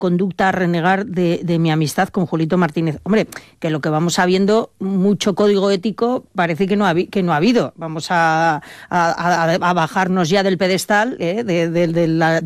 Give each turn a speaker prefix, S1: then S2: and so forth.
S1: conducta a renegar de mi amistad con Julito Martínez. Hombre, que lo que vamos sabiendo, mucho código ético parece que no ha habido. Vamos a bajarnos ya del pedestal de la